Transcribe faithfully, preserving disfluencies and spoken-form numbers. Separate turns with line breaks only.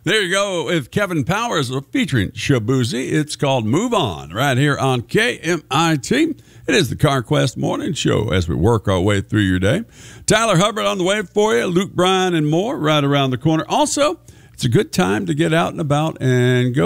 There you go with Kevin Powers featuring Shabuzi. It's called Move On right here on K M I T. It is the CarQuest Morning Show as we work our way through your day. Tyler Hubbard on the way for you, Luke Bryan and more right around the corner. Also, it's a good time to get out and about and go